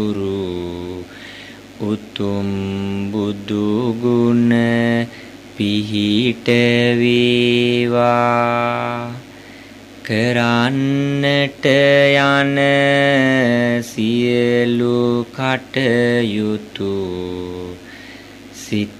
උතුම් බුදු ගුණ පිහිට වේවා. කරන්නට යන සියලු කටයුතු සිත